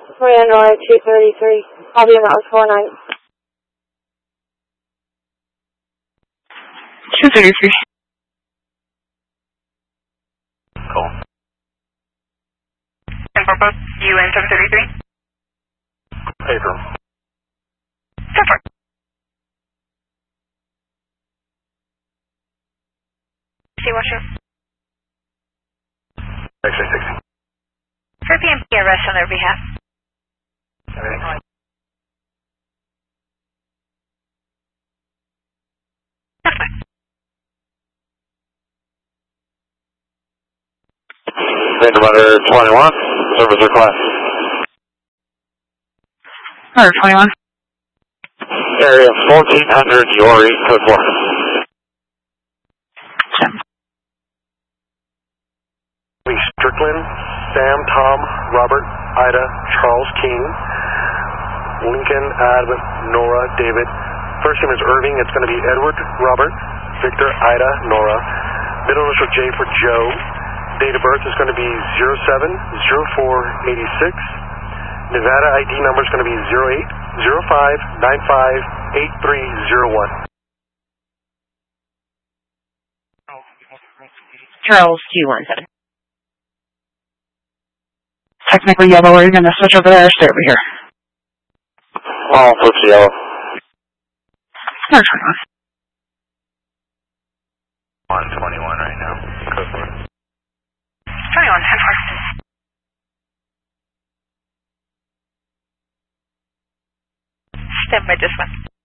Nora 233. Copy, that was 49. 233. Cool. And for both you and 733? Paper. Separate. See what's your X-ray 60. for PMP arrest on their behalf. Thanks. Random Runner 21, service request. Runner 21. Area 1400, Yori, code 4. Strickland, Sam, Tom, Robert, Ida, Charles, King, Lincoln, Adam, Nora, David. First name is Irving, it's going to be Edward, Robert, Victor, Ida, Nora. Middle initial J for Joe. Date of birth is going to be 07-04-86. Nevada ID number is going to be 08-05-95-8301. Charles Q17. Technically yellow, are you going to switch over there or stay over here? All flips yellow. Runner 21. 121 right now. Code 4. 21, 10 4. Stand by just one.